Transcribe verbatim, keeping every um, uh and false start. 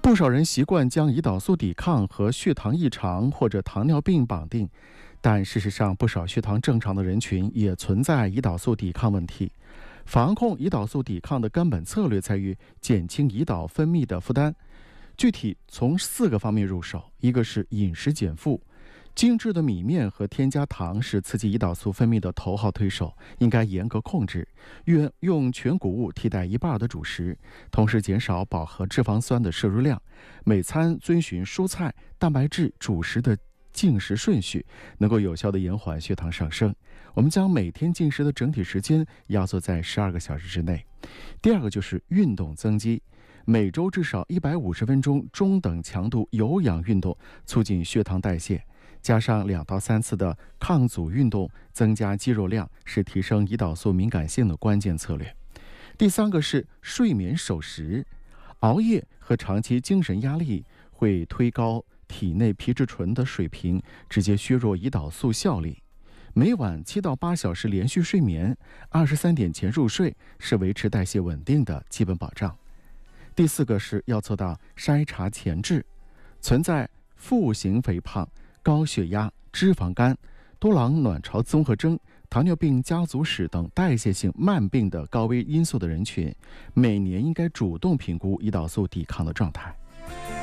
不少人习惯将胰岛素抵抗和血糖异常或者糖尿病绑定，但事实上，不少血糖正常的人群也存在胰岛素抵抗问题。防控胰岛素抵抗的根本策略在于减轻胰岛分泌的负担。具体从四个方面入手：一个是饮食减负，精致的米面和添加糖是刺激胰岛素分泌的头号推手，应该严格控制，用用全谷物替代一半的主食，同时减少饱和脂肪酸的摄入量。每餐遵循蔬菜、蛋白质、主食的进食顺序，能够有效地延缓血糖上升。我们将每天进食的整体时间压缩在十二个小时之内。第二个就是运动增肌，每周至少一百五十分钟中等强度有氧运动，促进血糖代谢。加上两到三次的抗阻运动，增加肌肉量，是提升胰岛素敏感性的关键策略。第三个是睡眠守时，熬夜和长期精神压力会推高体内皮质醇的水平，直接削弱胰岛素效力。每晚七到八小时连续睡眠，二十三点前入睡，是维持代谢稳定的基本保障。第四个是要做到筛查前置，存在腹型肥胖、高血压、脂肪肝、多囊卵巢综合征、糖尿病家族史等代谢性慢病的高危因素的人群，每年应该主动评估胰岛素抵抗的状态。